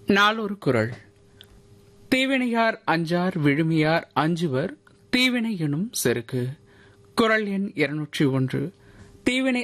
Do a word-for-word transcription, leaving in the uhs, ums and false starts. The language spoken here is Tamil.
நாளொரு குறள். தீவினையார் அஞ்சார் விழுமியார் அஞ்சுவர் தீவினை எனும் செருக்கு. குறள் எண் இருநூற்றி ஒன்று. தீவினை